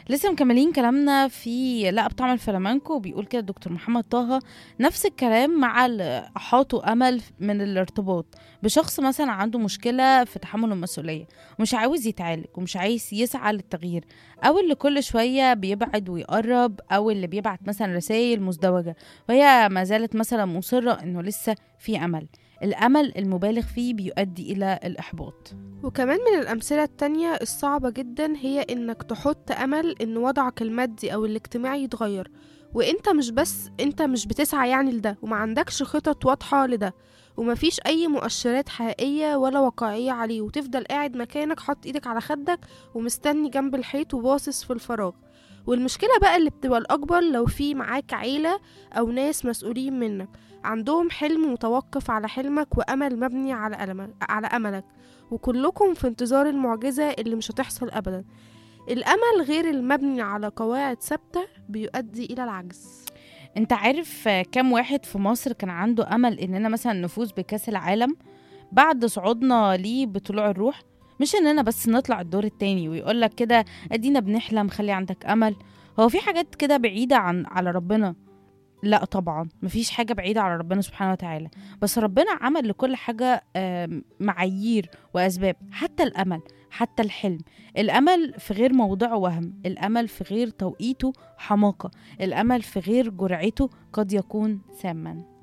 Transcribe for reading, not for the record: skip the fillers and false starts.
لسه مكملين كلامنا في لا بطعم الفلامنكو. بيقول كده الدكتور محمد طه نفس الكلام مع اللي أحاطوا أمل من الارتباط بشخص مثلا عنده مشكلة في تحمل المسؤولية ومش عاوز يتعالج ومش عايز يسعى للتغيير، أو اللي كل شوية بيبعد ويقرب، أو اللي بيبعت مثلا رسائل مزدوجة وهي ما زالت مثلا مصرة إنه لسه في أمل. الأمل المبالغ فيه بيؤدي إلى الإحباط. وكمان من الأمثلة التانية الصعبة جدا هي إنك تحط أمل إن وضعك المادي أو الاجتماعي يتغير، وإنت مش بتسعى يعني لده، وما عندكش خطط واضحة لده، ومفيش أي مؤشرات حقيقية ولا واقعية عليه، وتفضل قاعد مكانك حاطط إيدك على خدك ومستني جنب الحيط وباصص في الفراغ. والمشكلة بقى اللي بتبقى الأكبر لو في معاك عيلة أو ناس مسؤولين منك عندهم حلم متوقف على حلمك وأمل مبني على أملك، وكلكم في انتظار المعجزة اللي مش هتحصل أبدا. الأمل غير المبني على قواعد ثابتة بيؤدي إلى العجز. انت عارف كم واحد في مصر كان عنده أمل إننا مثلا نفوز بكأس العالم بعد صعودنا ليه بطلوع الروح؟ مش إننا بس نطلع الدور التاني ويقولك كده أدينا بنحلم، خلي عندك أمل. هو في حاجات كده بعيدة على ربنا؟ لا طبعا مفيش حاجة بعيدة على ربنا سبحانه وتعالى، بس ربنا عمل لكل حاجة معايير وأسباب، حتى الأمل، حتى الحلم. الأمل في غير موضعه وهم، الأمل في غير توقيته حماقة، الأمل في غير جرعته قد يكون ساما.